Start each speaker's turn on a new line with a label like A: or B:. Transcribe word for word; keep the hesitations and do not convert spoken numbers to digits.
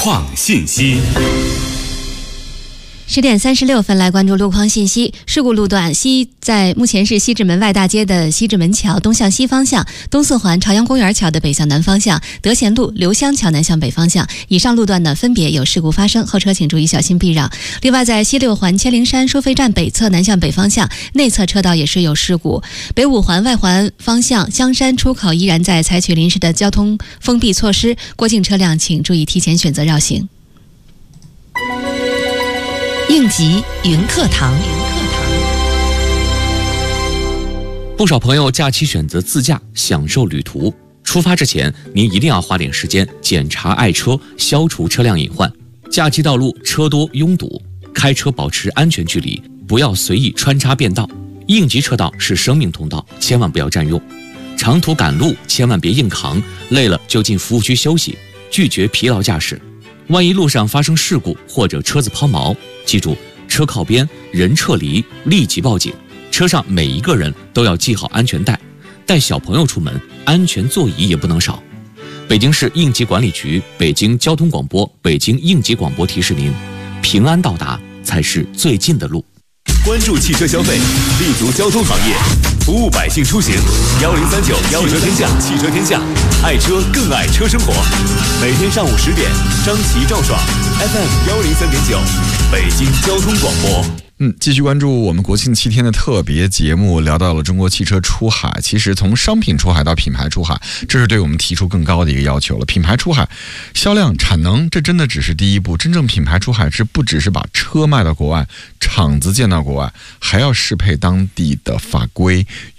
A: 况信息。
B: 十点三十六分，来关注路况信息。事故路段西在目前是西直门外大街的西直门桥东向西方向，东四环朝阳公园桥的北向南方向，德贤路刘香桥南向北方向。以上路段呢分别有事故发生，后车请注意小心避让。另外，在西六环千灵山收费站北侧南向北方向内侧车道也是有事故，北五环外环方向香山出口依然在采取临时的交通封闭措施，过境车辆请注意提前选择绕行。
C: 应急云课堂。
D: 不少朋友假期选择自驾享受旅途，出发之前您一定要花点时间检查爱车，消除车辆隐患。假期道路车多拥堵，开车保持安全距离，不要随意穿插变道。应急车道是生命通道，千万不要占用。长途赶路千万别硬扛，累了就进服务区休息，拒绝疲劳驾驶。万一路上发生事故或者车子抛锚，记住车靠边，人撤离，立即报警。车上每一个人都要系好安全带，带小朋友出门，安全座椅也不能少。北京市应急管理局、北京交通广播、北京应急广播提示您：平安到达才是最近的路。
A: 关注汽车消费，立足交通行业，服务百姓出行。幺零三九汽车天下，汽车天下，爱车更爱车生活。每天上午十点，张琪赵爽 F M 幺零三点九，北京交通广播。
E: 嗯，继续关注我们国庆七天的特别节目，聊到了中国汽车出海。其实从商品出海到品牌出海，这是对我们提出更高的一个要求了。品牌出海，销量、产能，这真的只是第一步。真正品牌出海是不只是把车卖到国外，厂子建到国外，还要适配当地的法规。